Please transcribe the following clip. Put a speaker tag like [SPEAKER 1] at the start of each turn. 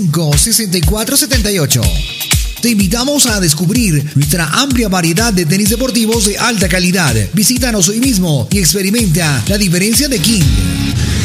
[SPEAKER 1] 6478. Te invitamos a descubrir nuestra amplia variedad de tenis deportivos de alta calidad. Visítanos hoy mismo y experimenta la diferencia de King.